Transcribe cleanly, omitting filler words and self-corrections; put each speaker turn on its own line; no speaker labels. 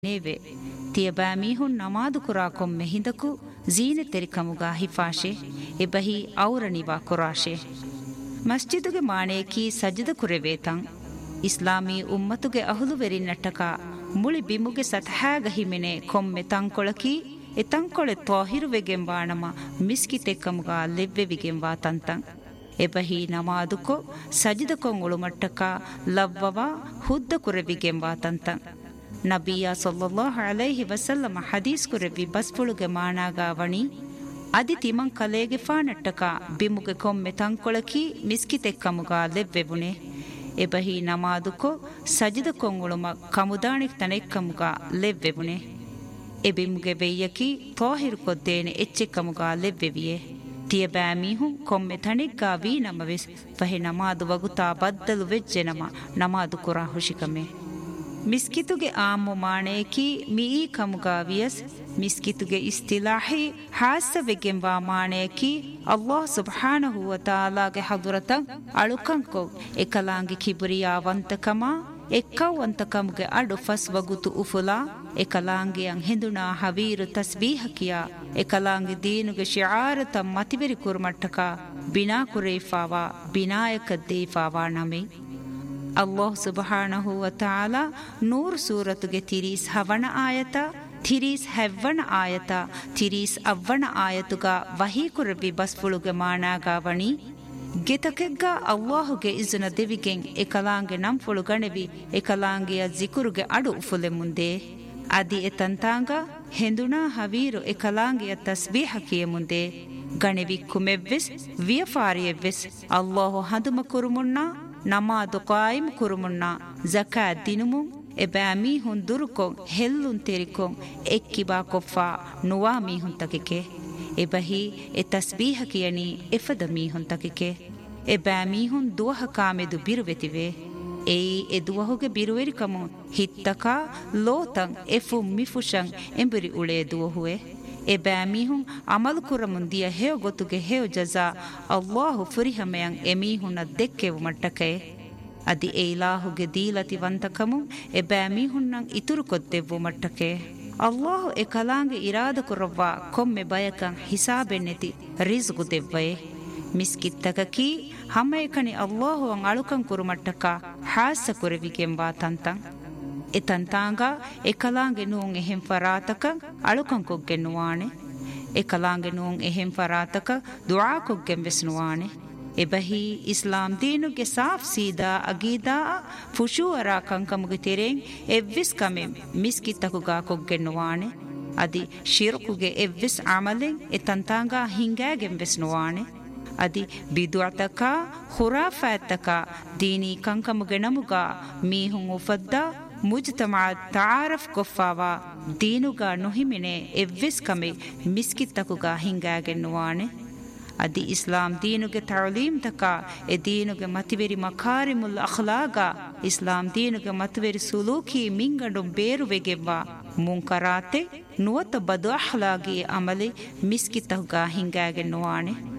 ನೇವೆ ತಿಯಬಾ ಮೀಹುನ್ ನಮಾದು ಕುರಾಕೊಂ ಮೆಹಿಂದಕು ಝೀನೆ ತೆರಿಕಮುಗ ಹಿಫಾಶೆ ಎಬಹಿ ಔರಣಿವಾ ಕುರಾಶೆ ಮಸ್ಜಿದುಗೆ ಮಾಣೇಕಿ ಸಜ್ಜದ ಕುರೆವೇತಂ ಇಸ್ಲಾಮೀ ಉಮ್ಮತುಗೆ ಅಹುಲು ವೆರಿನ್ನಟ್ಟಕ ಮುಳಿ ಬಿಮುಗೆ ಸತಹಾಗ ಹಿಮೆನೆ ಕೊಮ್ಮೆ ತಂಕೊಳಕಿ A ತಂಕೊಳೆ ತ್ವಾಹಿರುವೆಗೆಂಬಾಣಮ ಮಿಸ್ಕಿತೆಕ್ಕಮುಗ ಲೆವ್ವೆವಿಗೆಂಬಾ ತಂತಂ ಎಬಹಿ ನಮಾದುಕೊ ಸಜ್ಜದಕೊಂ ಉಳುಮಟ್ಟಕ ಲವ್ವವ ಹುದ್ದ ಕುರೆವಿಗೆಂಬಾ ತಂತಂ ನಬಿಯ ಸಲ್ಲಲ್ಲಾಹು ಅಲೈಹಿ ವಸಲ್ಲಮ ಹದೀಸ್ ಕುರೆವಿ ಬಸ್ಫುಳುಗೆ ಮಾಣಾಗಾವಣಿ ಅದಿ ತಿಮಂ ಕಲೇಗೆ ಫಾನಟ್ಟಕ ಬಿಮುಗೆ ಕೊಮ್ಮೆ ತಂಕೊಳಕಿ ಮಿಸ್ಕಿತೆಕ್ಕಮುಗ ಲೆವ್ವೆವುಣೆ ಎಬಹಿ ನಮಾದುಕೊ ಸಜ್ಜದಕೊಂ ಉಳುಮ ಕಮುದಾಣಿಕ್ ತನೆಕ್ಕಮುಗ ಲೆವ್ವೆವುಣೆ ಎಬಿಮುಗೆ ವೆಯ್ಯಕಿ ತ್ವಾಹಿರು ಕೊದ್ದೇನೆ ಎಚ್ಚೆಕ್ಕಮುಗ ಲೆವ್ವೆವಿಯೆ ತಿಯಬಾ ಮೀಹುಂ ಕೊಮ್ಮೆ ತಣಿಗ್ಗಾ we ನಮವೆಸ್ ಫಹೆ ನಮಾದು ವಗುತಾ ಬದ್ದಲು ವೆಜ್ಜೆ ನಮಾದು ಕುರಾ ಹುಶಿಕಮೆ ಮಿಸ್ಕಿತುಗೆ ಆಮು ಮಾಣೇಕಿ me ಕಮುಗಾ ವಿಯಸ್ ಮಿಸ್ಕಿತುಗೆ ಇಸ್ತಿಲಾಹಿ ಹಾಸವೆಗೆಂಬಾ ಮಾಣೇಕಿ ಅಲ್ಲಾಹ್ ಸುಬ್ಹಾನಹು ವ ತಾಲಾಗೆ ಹದುರತಂ ಅಳುಕಂಕೊ ಎಕಲಾಂಗಿ ಕಿಬುರಿಯಾವಂತಕಮ ಎಕ್ಕವಂತಕಮುಗೆ ಅಡು ಫಸ್ ವಗುತು ಉಫುಲಾ ಎಕಲಾಂಗಿಯಂ ಹಿಂದುನಾ ಹವೀರು ತಸ್ಬೀಹಕಿಯ ಎಕಲಾಂಗಿ ದೀನುಗೆ ಶಿಆರತ ಮತಿವೆರಿ ಕುರ್ಮಟ್ಟಕ ಬಿನಾ ಕುರೇಫಾವಾ ಬಿನಾಯಕದ್ದೇಫಾವಾ ನಮೆ ಅಲ್ಲಾಹ್ ಸುಬ್ಹಾನಹು ವ ತಾಲಾ ನೂರ್ ಸೂರತುಗೆ ತಿರೀಸ್ ಹವಣ ಆಯತ ತಿರೀಸ್ ಹೆವ್ವಣ ಆಯತ ತಿರೀಸ್ ಅವ್ವಣ ಆಯತುಗ ವಹೀ ಕುರಬಿ ಬಸ್ಫುಳುಗೆ ಮಾಣಾಗಾವಣಿ ಗೆತಕೆಗ್ಗ ಅಲ್ಲಾಹುಗೆ ಇಜುನ ದೆವಿಗೆಂ ಎಕಲಾಂಗೆ ನಂಫುಳು ಗಣೆವಿ ಎಕಲಾಂಗಿಯ ಜಿಕುರುಗೆ ಅಡು ಉಫುಲೆ ಮುಂದೆ ಅದಿ ಎತಂತಾಂಗ ಹೆಂದುನಾ ಹವೀರು ಎಕಲಾಂಗಿಯ ತಸ್ಬೀಹಕಿಯ ಮುಂದೆ ಗಣೆವಿ ಕುಮೆವ್ವೆಸ್ ವಿಯಫಾರಿಯವ್ವೆಸ್ ಅಲ್ಲಾಹು ಹದುಮ ಕುರುಮುನ್ನ ನಮಾದು ಕಾಯಿಮ್ ಕುರುಮುನ್ನ ಜಕಾತ್ ದಿನುಮುಂ ಎಬಾ ಮೀಹುನ್ ದುರುಕೊಂ ಹೆಲ್ಲುನ್ ತೆರಿಕೊಂ ಎಕ್ಕಿಬಾ ಕೊಫ್ಫಾ ನುವಾ ಮೀಹುನ್ ತಕಿಕೆ ಎಬಹಿ ಎ ತಸ್ಬೀಹಕಿಯನಿ ಎಫದ ಮೀಹುನ್ ತಕಿಕೆ ಎಬಾ ಮೀಹುನ್ ದುವಹ ಕಾಮೆದು ಬಿರುವೆತಿವೆ ಏಯಿ ಎ ದುವಹುಗೆ ಬಿರುವೆರಿಕಮು ಹಿತ್ತಕ ಲೋತಂ ಎಫು ಮಿಫುಶಂ ಎಂಬುರಿ ಉಳೆ ದುವಹುವೆ ಎಬಾ ಮೀಹುಂ ಅಮಲು ಕುರಮುಂದಿಯ ಹೇವ ಗೊತ್ತುಗೆ ಹೇವ ಜಜಾ ಅಲ್ಲಾಹು ಫುರಿಹಮೆಯಂ ಎಮೀಹುನ ದೆಕ್ಕೆವು ಮಟ್ಟಕೆ ಅದಿ ಏಲಾಹುಗೆ ದೀಲತಿ ವಂತಕಮು ಎಬಾ ಮೀಹುನ್ನಂ ಇತುರು ಕೊದ್ದೆವು ಮಟ್ಟಕೆ ಅಲ್ಲಾಹು ಎ ಕಲಾಂಗೆ ಇರಾದ ಕುರವ್ವ ಕೊಮ್ಮೆ ಬಯಕಂ ಹಿಸಾಬೆನ್ನೆತಿ ರಿಜ್ಗು ದೆವ್ವಯೆ ಮಿಸ್ಕಿತ್ತಕಕಿ ಹಮ್ಮೆಕನಿ ಅಲ್ಲಾಹು ಅಂ ಅಳುಕಂ ಕುರುಮಟ್ಟಕ ಹಾಸ ಕುರವಿಗೆಂಬಾ ತಂತಂ ಎತಂತಾಂಗ ಎಕಲಾಂಗೆ ನೂಂ ಎಹೆಂ ಫರಾತಕ ಅಳುಕಂ ಕೊಗ್ಗೆನ್ನುವಾಣೆ ಎಕಲಾಂಗೆ ನೂಂ ಎಹೆಂ ಫರಾತಕ ದುಆ ಕೊಗ್ಗೆಂ ವೆಸ್ನುವಾಣೆ ಎಬಹಿ ಇಸ್ಲಾಂ ದೀನುಗೆ ಸಾಫ್ ಸೀದಾ ಅಗೀದಾ ಫುಶೂಅರಾ ಕಂಕಮುಗೆ ತೆರೆಂ ಎವ್ವಿಸ್ ಕಮೆ ಮಿಸ್ಕಿತ್ತಕುಗಾ ಕೊಗ್ಗೆನ್ನುವಾಣೆ ಅದಿ ಶಿರ್ಕುಗೆ ಎವ್ವಿಸ್ ಅಮಲೆಂ ಎತಂತಾಂಗ ಹಿಂಗಾಗೆಂ ವೆಸ್ನುವಾಣೆ ಅದಿ ಬಿದುಅತಕ ಖುರಾಫಾತಕ ದೀನಿ ಕಂಕಮುಗೆ ನಮುಗ ಮೀಹುಂ ಉಫದ್ದಾ ಮುಜ್ತಮಾ ತಾರಫ್ ಕೊಫಾವಾ ದೀನುಗ ನುಹಿಮಿನೆ ಎವ್ವಿಸ್ ಕಮೆ ಮಿಸ್ಕಿತ್ತಕುಗ ಹಿಂಗಾಗೆನ್ನುವಾಣೆ ಅದಿ ಇಸ್ಲಾಂ ದೀನುಗೆ ತಅಲೀಮ್ ತಕ ಎ ದೀನುಗೆ ಮತಿವೆರಿ ಮಕಾರಿಮುಲ್ ಅಖ್ಲಾಗ ಇಸ್ಲಾಂ ದೀನುಗೆ ಮತಿವೆರಿ ಸುಲೂಕಿ ಮಿಂಗಂಡು ಬೇರುವೆಗೆವ್ವ ಮುಂಕರಾತೆ ನುವತ ಬದು ಅಖ್ಲಾಗಿ ಅಮಲೆ ಮಿಸ್ಕಿತ್ತಕುಗ ಹಿಂಗಾಗೆನ್ನುವಾಣೆ